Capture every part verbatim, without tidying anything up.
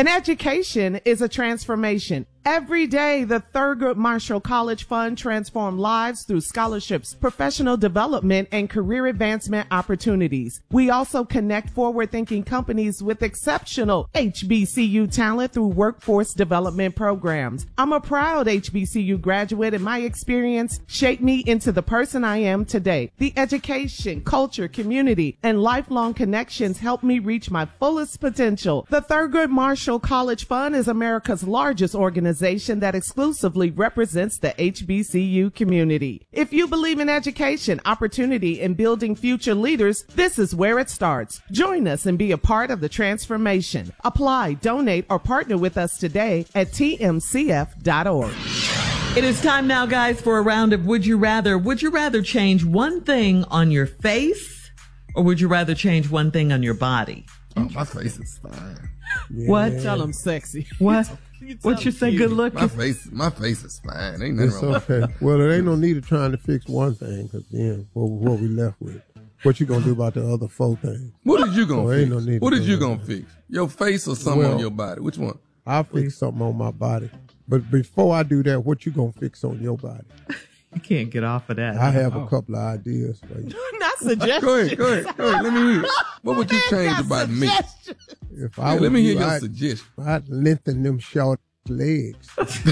An education is a transformation. Every day, the Thurgood Marshall College Fund transforms lives through scholarships, professional development, and career advancement opportunities. We also connect forward-thinking companies with exceptional H B C U talent through workforce development programs. I'm a proud H B C U graduate, and my experience shaped me into the person I am today. The education, culture, community, and lifelong connections helped me reach my fullest potential. The Thurgood Marshall College Fund is America's largest organization that exclusively represents the H B C U community. If you believe in education, opportunity, and building future leaders, this is where it starts. Join us and be a part of the transformation. Apply, donate, or partner with us today at T M C F dot org. It is time now, guys, for a round of Would You Rather. Would you rather change one thing on your face, or would you rather change one thing on your body? Oh, my face is fine. Yeah. What? Tell them sexy. What? You what you say? Good looking. My face, my face is fine. Ain't nothing it's wrong. Okay. Well, there ain't no need of trying to fix one thing, because then what, what we left with? What you gonna do about the other four things? What did you gonna so fix? Ain't no need what did you that. gonna fix? Your face or something well, on your body? Which one? I'll fix something on my body. But before I do that, what you gonna fix on your body? You can't get off of that. I have oh. a couple of ideas for you. Not suggestions. Go ahead, go ahead, go ahead. Let me hear. What would you change about me? If I yeah, let me hear your I'd, suggestion. I'd lengthen them short legs.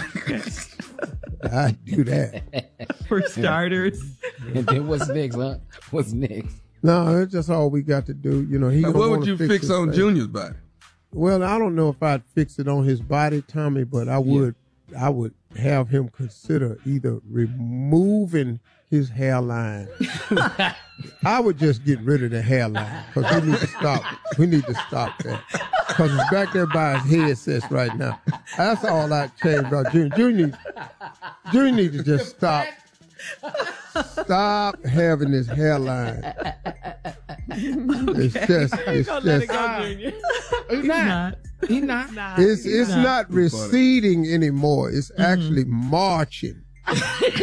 I'd do that. For starters. And then what's next, huh? What's next? No, that's just all we got to do. You know, he. Now, what would you fix, fix on face. Junior's body? Well, I don't know if I'd fix it on his body, Tommy, but I would. Yeah. I would have him consider either removing his hairline. I would just get rid of the hairline, because we need to stop. We need to stop that, because it's back there by his headset right now. That's all I change about Junior. Junior needs, Junior needs to just stop. Stop having this hairline. It's just, it's just. Let it go, Junior. He's not. He's not. It's it's not. not receding anymore. It's actually mm-hmm. marching.